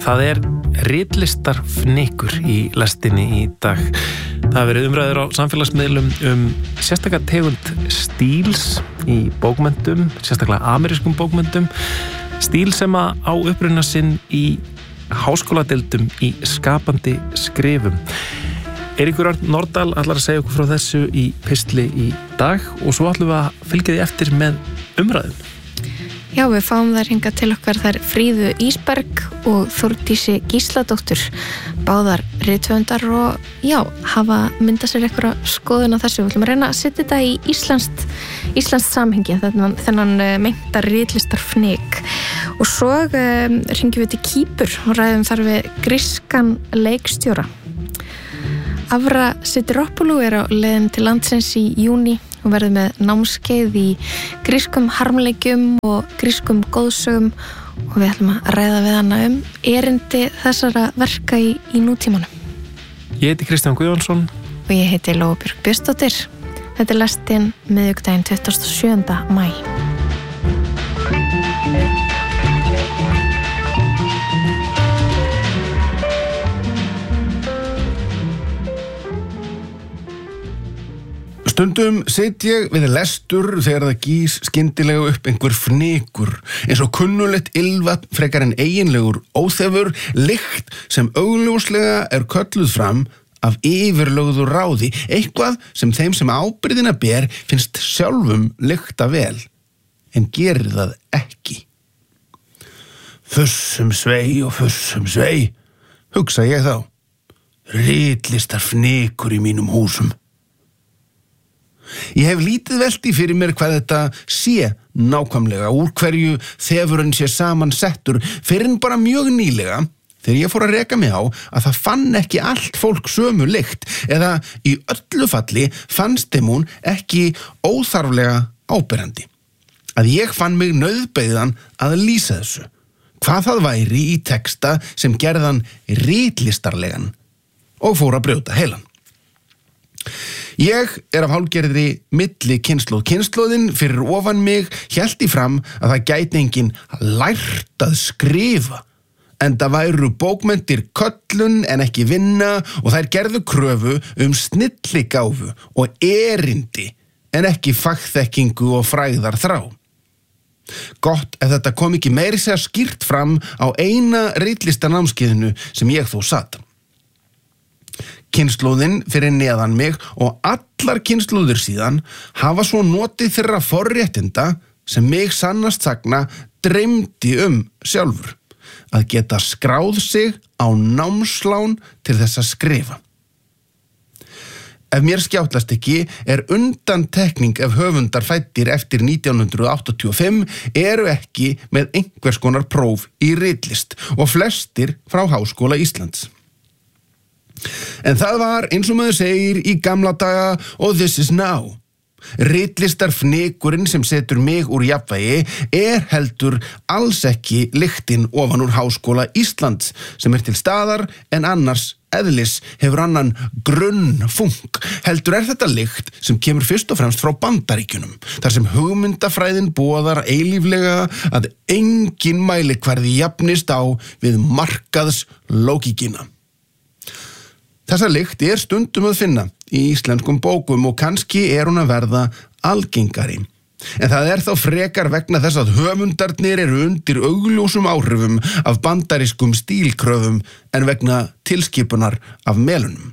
Það ritlistarfnykur í lestinni í dag. Það verið umræður á samfélagsmiðlum sérstaklega tegund stíls í bókmenntum, sérstaklega amerískum bókmenntum, stíl sem á uppruna sinn í háskóladeildum í skapandi skrifum. Eiríkur Örn Norðdahl ætlar að segja okkur frá þessu í pistli í dag og svo ætlum við að fylgja því eftir með umræðum. Já, við fáum þær hingað til okkar þær Fríðu Ísberg og Þórdísi Gísladóttur, báðar rithöfundar og já, hafa myndað sér einhverja skoðun á þessu. Við ætlum að reyna að setja þetta í íslenskt samhengi, þennan meinta ritlistarfnyk. Og svo hringjum við til Kýpur og ræðum þar við grískan leikstjóra. Avra Sidiropoulou á leiðin til landsins í júní og verður með námskeið í grískum harmleikjum og grískum góðsögum og við ætlum að ræða við hana erindi þessara verka í nútímanum. Ég heiti Kristján Guðjónsson og ég heiti Lóa Björk Björnsdóttir. Þetta lestin miðvikudaginn 27. maí. Stundum sit ég við lestur þegar það gís skyndilega upp einhver fnykur, eins og kunnulegt ylvat frekar en eiginlegur óþefur, lykt sem augljóslega kölluð fram af yfirlögðu ráði, eitthvað sem þeim sem ábyrgðina ber finnst sjálfum lykta vel, en gerir það ekki. Fussum svei, hugsa ég þá, ritlistarfnykur í mínum húsum. Ég hef lítið velti fyrir mér hvað þetta sé nákvæmlega, úr hverju þefurinn sé saman settur, fyrir en bara mjög nýlega, þegar ég fór að reka mig á að það fann ekki allt fólk sömu lykt, eða í öllu falli fannst þeim hún ekki óþarflega áberandi. Að ég fann mig nauðbeygðan að lýsa þessu, hvað það væri í texta sem gerðan ritlistarlegan og fór að brjóta heilan. Ég af hálfgerðri milli kynslóð. Kynslóðin fyrir ofan mig hélt í fram að það gæti enginn lært að skrifa. Enda væru bókmenntir köllun en ekki vinna og þær gerðu kröfu snilligáfu og erindi en ekki fagþekkingu og frægðar þrá. Gott ef þetta kom ekki meiri segja skýrt fram á eina ritlistanámskeiðinu sem ég þó satt. Kynslóðin fyrir neðan mig og allar kynslóðir síðan hafa svo notið þeirra forréttinda sem mig sannast sagna dreymdi sjálfur, að geta skráð sig á námslán til þess að skrifa. Ef mér skjátlast ekki undantekning ef höfundar fæddir eftir 1985 ekki með einhvers konar próf í ritlist og flestir frá Háskóla Íslands. En það var eins og maður segir í gamla daga og this is now. Ritlistarfnykurinn sem setur mig úr jafnvægi heldur alls ekki lyktin ofan úr Háskóla Íslands sem til staðar en annars eðlis hefur annan grunnfunk. Heldur þetta lykt sem kemur fyrst og fremst frá Bandaríkjunum, þar sem hugmyndafræðin boðar eilíflega að engin mælikvarði jafnist á við markaðslógíkina. Þessa lykt stundum að finna í íslenskum bókum og kannski hún að verða algengari. En það þá frekar vegna þess að höfundarnir undir augljósum áhrifum af bandarískum stílkröfum en vegna tilskipunar af melunum.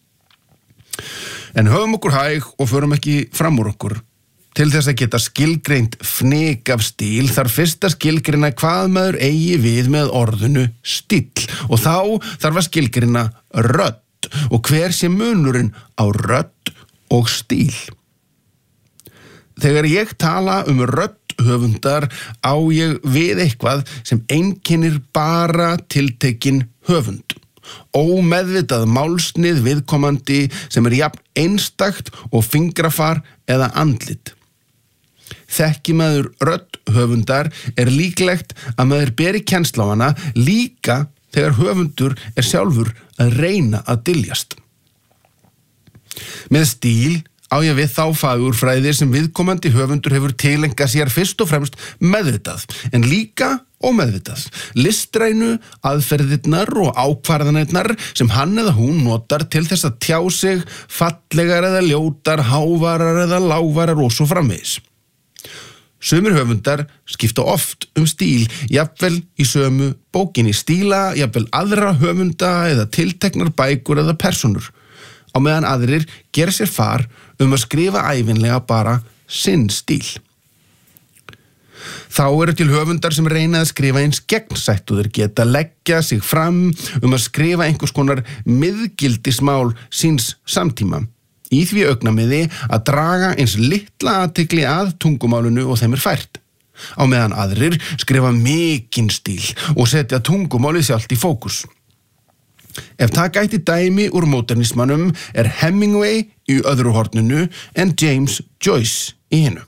En höfum okkur hæg og förum ekki fram úr okkur. Til þess að geta skilgreint fnyk af stíl þarf fyrst að skilgreina hvað maður eigi við með orðinu stíll og þá þarf að skilgreina rödd og hver sé munurinn á rödd og stíl. Þegar ég tala rödd höfundar á ég við eitthvað sem einkennir bara tiltekinn höfund. Ómeðvitað málsnið viðkomandi sem jafn einstakt og fingrafar eða andlit. Þekki maður rödd höfundar líklegt að maður beri kennsl á hana líka þegar höfundur sjálfur að reyna að dyljast. Með stíl á ég við þá fagurfræði sem viðkomandi höfundur hefur tileinkað sér fyrst og fremst meðvitað, en líka ómeðvitað. Listrænu aðferðirnar og ákvarðanirnar sem hann eða hún notar til þess að tjá sig fallegar eða ljótar, hávarar eða lávarar og svo framvegis. Sumir höfundar skipta oft stíl, jafnvel í sömu bókinni, stíla jafnvel aðra höfunda eða tilteknar bækur eða persónur, á meðan aðrir gera sér far að skrifa ævinlega bara sinn stíl. Þá eru til höfundar sem reyna að skrifa eins gegnsætt og þeir geta leggja sig fram að skrifa einhvers konar miðgildismál síns samtíma, í því augnamiði að draga eins litla athygli að tungumálinu og þeim fært, á meðan aðrir skrifa mikinn stíl og setja tungumálið sjálft í fókus. Ef taka ætti dæmi úr módernismanum Hemingway í öðru horninu en James Joyce í hinu.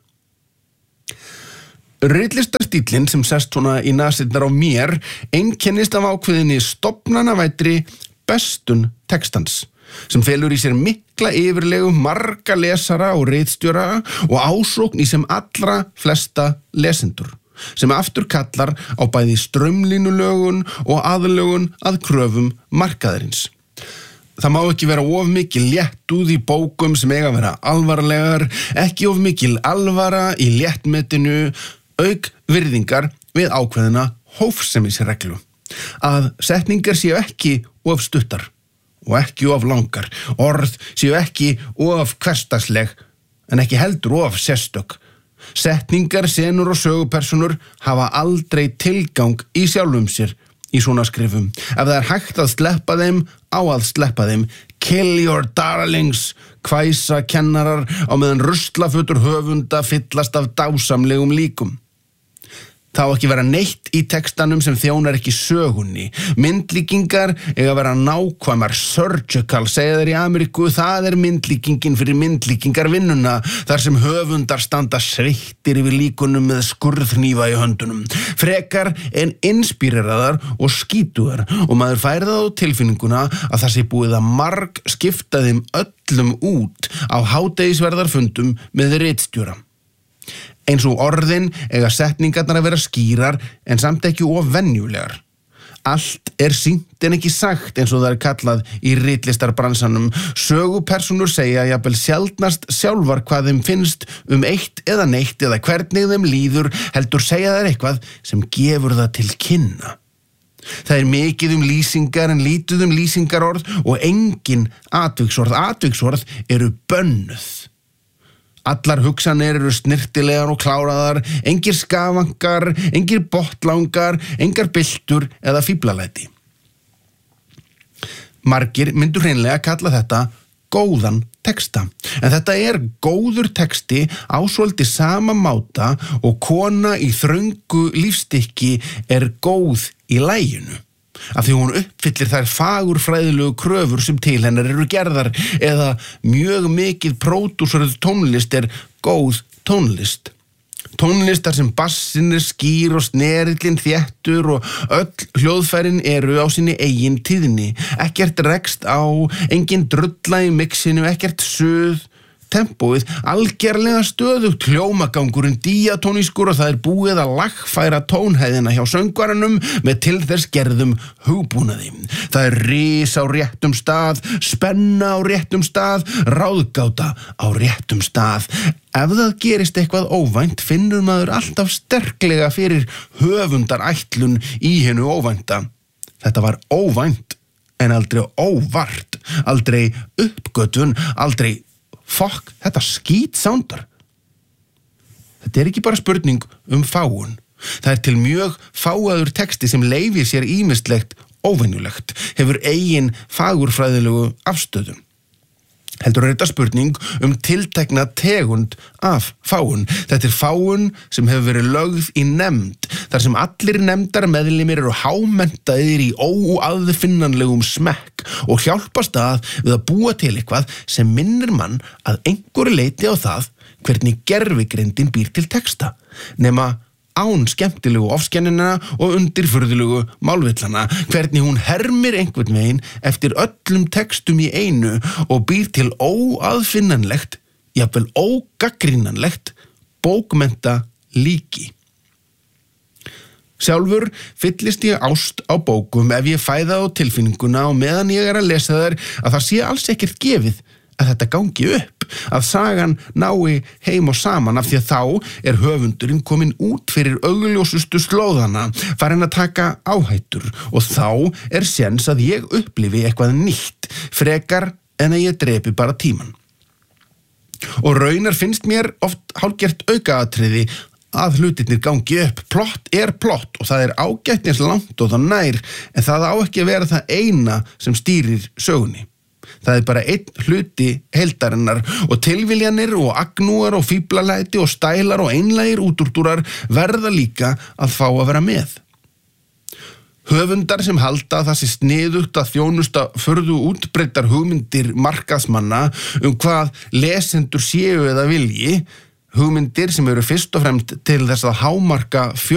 Ritlistarstíllinn sem sest svona í nasirnar á mér einkennist af ákveðinni stofnanavættri bestun textans, sem felur í sér mikla yfirlegu marga lesara og ritstjóra og ásókn í sem allra flesta lesendur, sem aftur kallar á bæði straumlínulögun og aðlögun að kröfum markaðarins. Það má ekki vera of mikil léttúð í bókum sem eiga að vera alvarlegar, ekki of mikil alvara í léttmetinu, auk virðingar við ákveðina hófsemisreglu, að setningar séu ekki of stuttar og ekki of langar, orð séu ekki of hversdagsleg en ekki heldur of sérstök. Setningar, senur og sögupersonur hafa aldrei tilgang í sjálfum sér í svona skrifum. Ef það hægt að sleppa þeim, á að sleppa þeim. Kill your darlings, hvæsa kennarar á meðan ruslafötur höfunda fyllast af dásamlegum líkum. Það á ekki vera neitt í textanum sem þjónar ekki sögunni. Myndlíkingar eiga að vera nákvæmar, surgical, segja þeir í Ameríku, það myndlíkingin fyrir myndlíkingarvinnuna, þar sem höfundar standa sveittir yfir líkunum með skurðhnífa í höndunum. Frekar en inspíreraðar og skítugar, og maður fær það á tilfinninguna að það sé búið að marg skipta þeim öllum út á hádegisverðarfundum með ritstjóra. Eins og orðin eiga setningarnar að vera skýrar en samt ekki of venjulegar. Allt sýnt en ekki sagt eins og það kallað í ritlistarbransanum. Sögupersonur segja jafnvel sjaldnast sjálfar hvað þeim finnst eitt eða neitt eða hvernig þeim líður, heldur segja þær eitthvað sem gefur það til kynna. Það mikið lýsingar en lítið lýsingarorð og engin atviksorð. Atviksorð eru bönnuð. Allar hugsanir eru snirtilegar og kláraðar, engir skavangar, engir botlangar, engar byltur eða fíblalæti. Margir myndu hreinlega kalla þetta góðan texta, en þetta góður texti á svolítið sama máta og kona í þröngu lífstykki góð í laginu, af því hún uppfyllir þær fagurfræðilegu kröfur sem til hennar eru gerðar, eða mjög mikið pródúseruð tónlist góð tónlist. Tónlistar sem bassin skýr og snerillinn þéttur og öll hljóðfærin eru á sinni eigin tíðni. Ekkert rekst á, engin drulla í mixinu, ekkert suð. Tempóið algerlega stöðugt, hljómagangurinn díatónískur og það búið að lagfæra tónhæðina hjá söngvaranum með til þess gerðum hugbúnaði. Það ris á réttum stað, spenna á réttum stað, ráðgáta á réttum stað. Ef það gerist eitthvað óvænt finnur maður alltaf sterklega fyrir höfundarætlun í hinu óvænta. Þetta var óvænt en aldrei óvart, aldrei uppgötvun, aldrei fokk, þetta skítsándar. Þetta ekki bara spurning fáun. Það til mjög fáaður texti sem leyfir sér ýmislegt óvenjulegt, hefur eigin fagurfræðilegu afstöðu. Heldur þetta spurning tiltekna tegund af fáun. Þetta fáun sem hefur verið lögð í nefnd, þar sem allir nefndarmeðlimir eru hámenntaðir í óaðfinnanlegum smekk og hjálpast við að búa til eitthvað sem minnir mann að einhverju leyti á það hvernig gervigreindin býr til texta, nema án skemmtilegu ofskennina og undirfurðulegu málvillana, hvernig hún hermir einhvern veginn eftir öllum textum í einu og býr til óaðfinnanlegt, jafnvel ógaggrínanlegt bókmennta líki. Sjálfur fyllist ég ást á bókum ef ég fæ það á tilfinninguna og meðan ég að lesa þær að það sé alls ekkert gefið að þetta gangi upp, að sagan nái heim og saman af því að þá höfundurinn kominn út fyrir augljósustu slóðana, farinn að taka áhættur og þá séns að ég upplifi eitthvað nýtt, frekar en að ég drepi bara tímann. Og raunar finnst mér oft hálfgert aukaatriði að hlutirnir gangi upp. Plott plott og það ágætt eins langt og það nær, en það á ekki að vera það eina sem stýrir sögunni. Það bara einn hluti heildarinnar og tilviljanir og agnúar og fíblalæti og stælar og einlægir útúrdúrar verða líka að fá að vera með. Höfundar sem halda að það sé sniðugt að þjónusta furðu útbreiddar hugmyndir markaðsmanna hvað lesendur séu eða vilji, hugmyndir sem eru fyrst og fremst til þess að hámarka